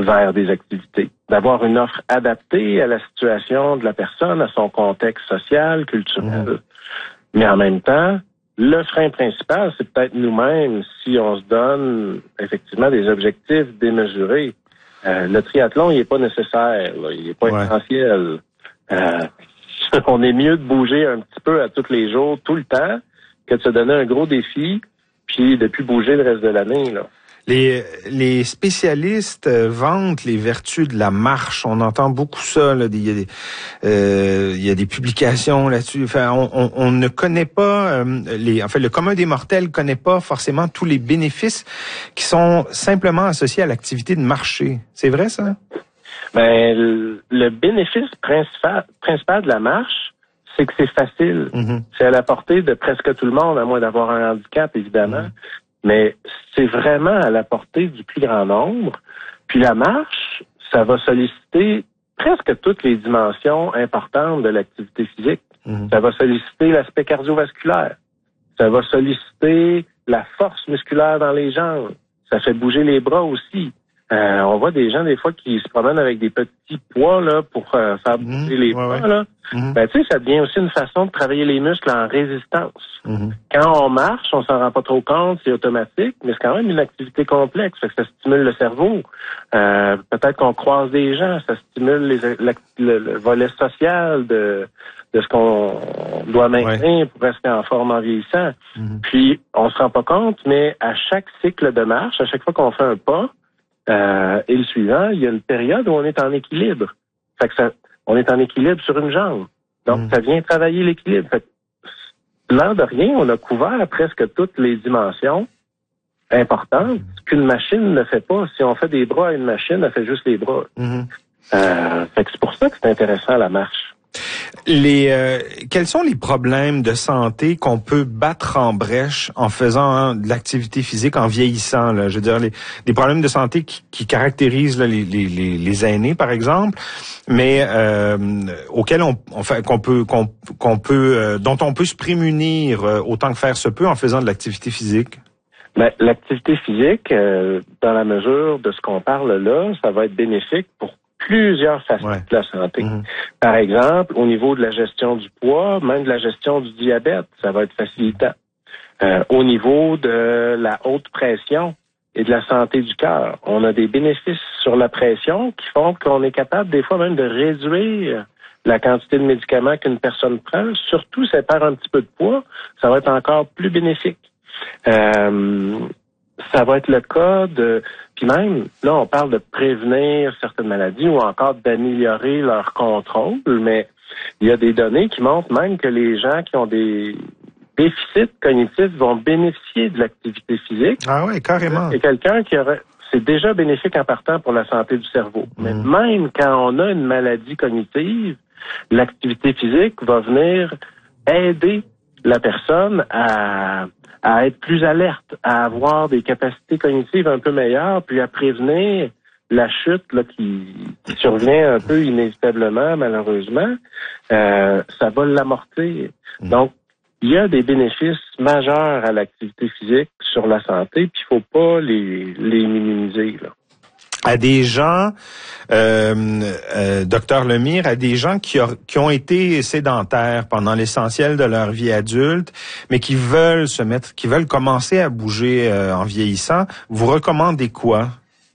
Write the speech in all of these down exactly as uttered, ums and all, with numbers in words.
vers des activités, d'avoir une offre adaptée à la situation de la personne, à son contexte social, culturel. Mmh. Mais en même temps, le frein principal, c'est peut-être nous-mêmes si on se donne effectivement des objectifs démesurés. Euh, le triathlon, il n'est pas nécessaire, là, il n'est pas ouais. essentiel. Euh, on est mieux de bouger un petit peu à tous les jours, tout le temps, que de se donner un gros défi, puis de plus bouger le reste de l'année, là. Les, les spécialistes vantent les vertus de la marche. On entend beaucoup ça. Là. Il y a des, euh, il y a des publications là-dessus. Enfin, on, on, on ne connaît pas euh, les. En fait, le commun des mortels connaît pas forcément tous les bénéfices qui sont simplement associés à l'activité de marcher. C'est vrai ça? Ben, le, le bénéfice principal, principal de la marche, c'est que c'est facile. Mm-hmm. C'est à la portée de presque tout le monde, à moins d'avoir un handicap, évidemment. Mm-hmm. Mais c'est vraiment à la portée du plus grand nombre. Puis la marche, ça va solliciter presque toutes les dimensions importantes de l'activité physique. Mmh. Ça va solliciter l'aspect cardiovasculaire. Ça va solliciter la force musculaire dans les jambes. Ça fait bouger les bras aussi. Euh, on voit des gens, des fois, qui se promènent avec des petits poids là pour euh, faire bouger mmh, les bras. Ouais, ouais. Là. Mmh. Ben, tu sais, ça devient aussi une façon de travailler les muscles en résistance. Mmh. Quand on marche, on s'en rend pas trop compte, c'est automatique, mais c'est quand même une activité complexe. Fait que ça stimule le cerveau. Euh, peut-être qu'on croise des gens, ça stimule les, la, le, le volet social de, de ce qu'on doit maintenir ouais. pour rester en forme en vieillissant. Mmh. Puis, on se rend pas compte, mais à chaque cycle de marche, à chaque fois qu'on fait un pas, Euh, et le suivant, il y a une période où on est en équilibre. Fait que ça, on est en équilibre sur une jambe. Donc, mmh. ça vient travailler l'équilibre. Fait que, l'air de rien, on a couvert presque toutes les dimensions importantes mmh. qu'une machine ne fait pas. Si on fait des bras à une machine, elle fait juste les bras. Mmh. Euh, fait que c'est pour ça que c'est intéressant, la marche. Les euh, quels sont les problèmes de santé qu'on peut battre en brèche en faisant hein, de l'activité physique en vieillissant là? Je veux dire les des problèmes de santé qui, qui caractérisent là, les, les, les, les aînés par exemple, mais euh, auxquels on, on fait qu'on peut qu'on, qu'on peut euh, dont on peut se prémunir euh, autant que faire se peut en faisant de l'activité physique. Ben, l'activité physique, euh, dans la mesure de ce qu'on parle là, ça va être bénéfique pour plusieurs facettes ouais. de la santé. Mmh. Par exemple, au niveau de la gestion du poids, même de la gestion du diabète, ça va être facilitant. Euh, au niveau de la haute pression et de la santé du cœur, on a des bénéfices sur la pression qui font qu'on est capable des fois même de réduire la quantité de médicaments qu'une personne prend. Surtout si elle perd un petit peu de poids, ça va être encore plus bénéfique. Euh, ça va être le cas de... Puis même, là, on parle de prévenir certaines maladies ou encore d'améliorer leur contrôle, mais il y a des données qui montrent même que les gens qui ont des déficits cognitifs vont bénéficier de l'activité physique. Ah oui, carrément. C'est quelqu'un qui aurait... C'est déjà bénéfique en partant pour la santé du cerveau. Mmh. Mais même quand on a une maladie cognitive, l'activité physique va venir aider la personne à... à être plus alerte, à avoir des capacités cognitives un peu meilleures, puis à prévenir la chute là, qui, qui survient un peu inévitablement, malheureusement. Euh, ça va l'amortir. Mmh. Donc, il y a des bénéfices majeurs à l'activité physique sur la santé, puis il faut pas les, les minimiser, là. À des gens, euh, euh, docteur Lemire, à des gens qui, a, qui ont été sédentaires pendant l'essentiel de leur vie adulte, mais qui veulent se mettre, qui veulent commencer à bouger euh, en vieillissant, vous recommandez quoi?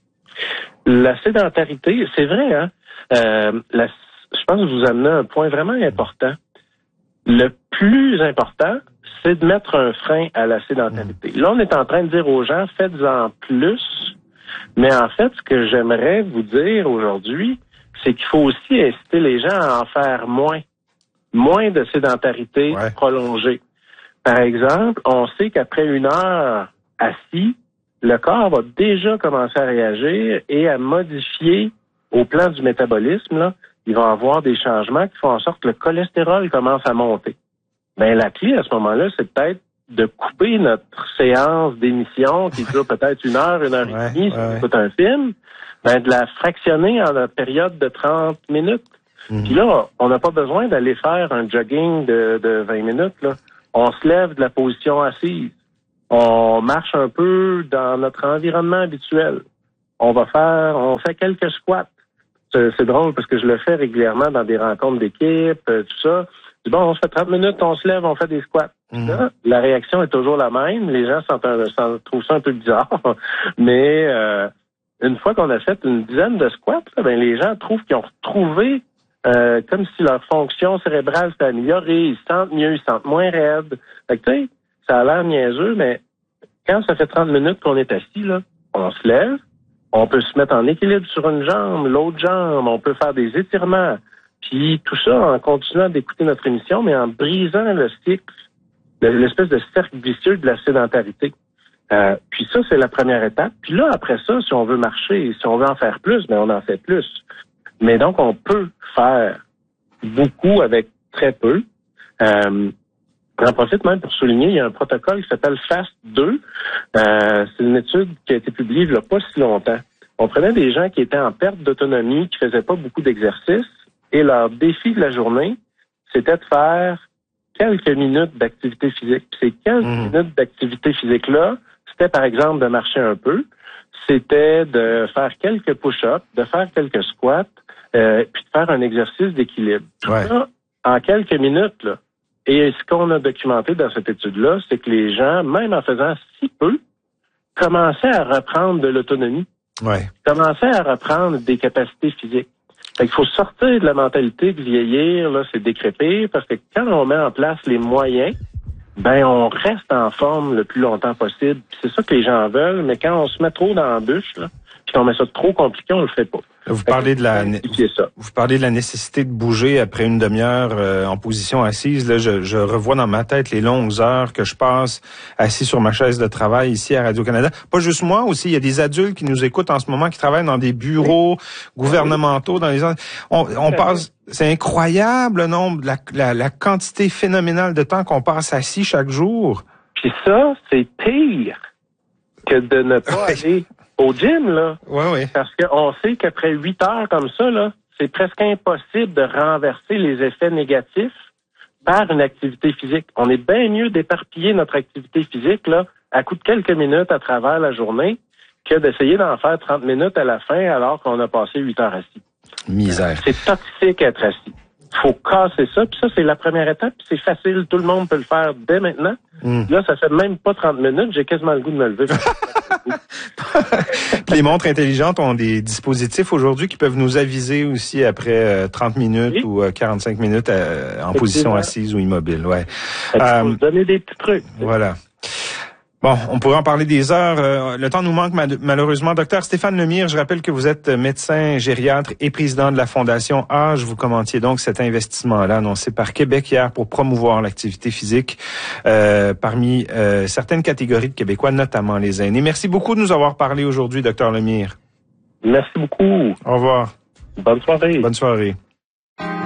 La sédentarité, c'est vrai, hein? Euh, la, je pense que vous amenez un point vraiment important. Le plus important, c'est de mettre un frein à la sédentarité. Mmh. Là, on est en train de dire aux gens, faites-en plus. Mais en fait, ce que j'aimerais vous dire aujourd'hui, c'est qu'il faut aussi inciter les gens à en faire moins. Moins de sédentarité ouais. prolongée. Par exemple, on sait qu'après une heure assis, le corps va déjà commencer à réagir et à modifier au plan du métabolisme. Là, il va y avoir des changements qui font en sorte que le cholestérol commence à monter. Ben, la clé à ce moment-là, c'est peut-être de couper notre séance d'émission qui dure peut-être une heure, une heure ouais, et demie, si on écoute un film, ben de la fractionner en une période de trente minutes. Mm-hmm. Puis là, on n'a pas besoin d'aller faire un jogging de, de vingt minutes. Là. On se lève de la position assise. On marche un peu dans notre environnement habituel. on va faire, on fait quelques squats. C'est, c'est drôle parce que je le fais régulièrement dans des rencontres d'équipe, euh, tout ça. Je dis, bon, on se fait trente minutes, on se lève, on fait des squats. Mmh. Là, la réaction est toujours la même. Les gens sont un, sont, trouvent ça un peu bizarre. Mais euh, une fois qu'on a fait une dizaine de squats, là, ben, les gens trouvent qu'ils ont retrouvé euh, comme si leur fonction cérébrale s'était améliorée. Ils se sentent mieux, ils se sentent moins raides. Fait que, tu sais, ça a l'air niaiseux, mais quand ça fait trente minutes qu'on est assis, là, on se lève, on peut se mettre en équilibre sur une jambe, l'autre jambe, on peut faire des étirements. Puis tout ça en continuant d'écouter notre émission, mais en brisant le cycle, l'espèce de cercle vicieux de la sédentarité. Euh, puis ça, c'est la première étape. Puis là, après ça, si on veut marcher, si on veut en faire plus, ben on en fait plus. Mais donc, on peut faire beaucoup avec très peu. Euh, J'en profite même pour souligner, il y a un protocole qui s'appelle FAST deux. Euh, c'est une étude qui a été publiée il n'y a pas si longtemps. On prenait des gens qui étaient en perte d'autonomie, qui faisaient pas beaucoup d'exercice, et leur défi de la journée, c'était de faire quelques minutes d'activité physique. Puis ces quelques mmh. minutes d'activité physique-là, c'était par exemple de marcher un peu, c'était de faire quelques push-ups, de faire quelques squats, euh, puis de faire un exercice d'équilibre. Tout ouais. ça en quelques minutes, là. Et ce qu'on a documenté dans cette étude-là, c'est que les gens, même en faisant si peu, commençaient à reprendre de l'autonomie. Ouais. Commençaient à reprendre des capacités physiques. Fait qu'il faut sortir de la mentalité que vieillir, là, c'est décrépir, parce que quand on met en place les moyens, ben on reste en forme le plus longtemps possible. Puis c'est ça que les gens veulent, mais quand on se met trop dans la bûche, là, puis qu'on met ça trop compliqué, on le fait pas. Vous parlez de la vous, vous parlez de la nécessité de bouger après une demi-heure euh, en position assise. Là, je, je revois dans ma tête les longues heures que je passe assis sur ma chaise de travail ici à Radio-Canada. Pas juste moi aussi, il y a des adultes qui nous écoutent en ce moment qui travaillent dans des bureaux gouvernementaux, dans les on, on passe. C'est incroyable le nombre, la, la, la quantité phénoménale de temps qu'on passe assis chaque jour. Puis ça, c'est pire que de ne pas aller au gym, là. Oui, oui. Parce qu'on sait qu'après huit heures comme ça, là, c'est presque impossible de renverser les effets négatifs par une activité physique. On est bien mieux d'éparpiller notre activité physique, là, à coup de quelques minutes à travers la journée, que d'essayer d'en faire trente minutes à la fin alors qu'on a passé huit heures assis. Misère. C'est toxique être assis. Faut casser ça, puis ça, c'est la première étape, puis c'est facile, tout le monde peut le faire dès maintenant. Mm. Là, ça fait même pas trente minutes, j'ai quasiment le goût de me lever. Les montres intelligentes ont des dispositifs aujourd'hui qui peuvent nous aviser aussi après trente minutes oui. ou quarante-cinq minutes euh, en position assise ou immobile. Ouais. Euh, faut donner des petits trucs. Voilà. Bon, on pourrait en parler des heures. Euh, le temps nous manque malheureusement. Docteur Stéphane Lemire, je rappelle que vous êtes médecin gériatre et président de la Fondation Âge. Vous commentiez donc cet investissement-là annoncé par Québec hier pour promouvoir l'activité physique euh, parmi euh, certaines catégories de Québécois, notamment les aînés. Merci beaucoup de nous avoir parlé aujourd'hui, docteur Lemire. Merci beaucoup. Au revoir. Bonne soirée. Bonne soirée.